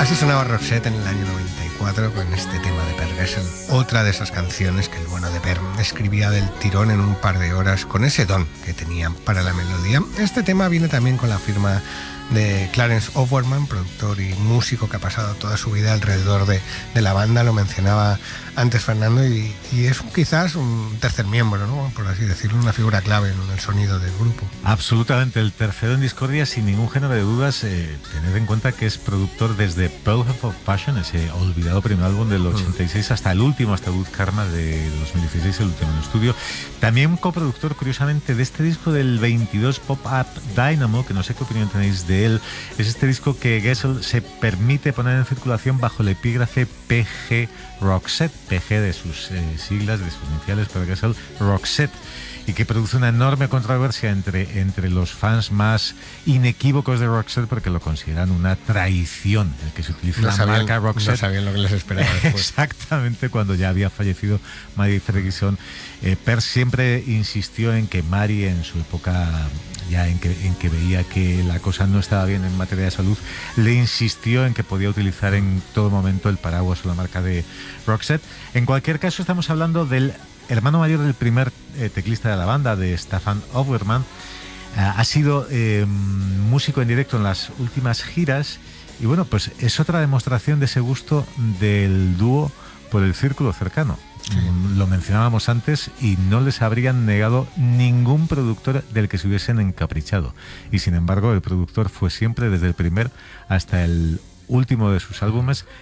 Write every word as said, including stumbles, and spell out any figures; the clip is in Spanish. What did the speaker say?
Así sonaba Roxette en el año noventa y cuatro con este tema de Per Gessle, otra de esas canciones que el bueno de Per escribía del tirón en un par de horas con ese don que tenía para la melodía. Este tema viene también con la firma de Clarence Overman, productor y músico que ha pasado toda su vida alrededor de, de la banda, lo mencionaba antes Fernando, y, y es quizás un tercer miembro, ¿no?, por así decirlo, una figura clave en el sonido del grupo. Absolutamente, el tercero en discordia sin ningún género de dudas. Eh, tened en cuenta que es productor desde Pearl of Passion, ese olvidado primer álbum del ochenta y seis, mm. hasta el último, hasta Good Karma de dos mil dieciséis, el último en estudio. También coproductor, curiosamente, de este disco del veintidós, Pop Up Dynamo, que no sé qué opinión tenéis de él. Es este disco que Gessle se permite poner en circulación bajo el epígrafe P G Roxette, P G de sus eh, siglas, de sus iniciales, pero Gessle Roxette, y que produce una enorme controversia entre, entre los fans más inequívocos de Roxette, porque lo consideran una traición el que se utilice no la sabían, marca Roxette. No sabían lo que les esperaba después. Exactamente, cuando ya había fallecido Mary Ferguson. Eh, Per siempre insistió en que Mary, en su época ya en que, en que veía que la cosa no estaba bien en materia de salud, le insistió en que podía utilizar en todo momento el paraguas o la marca de Roxette. En cualquier caso, estamos hablando del hermano mayor del primer eh, teclista de la banda, de Staffan Overman. Uh, ha sido eh, músico en directo en las últimas giras, y bueno, pues es otra demostración de ese gusto del dúo por el círculo cercano. Sí. Lo mencionábamos antes, y no les habrían negado ningún productor del que se hubiesen encaprichado, y sin embargo el productor fue siempre, desde el primer hasta el último de sus álbumes,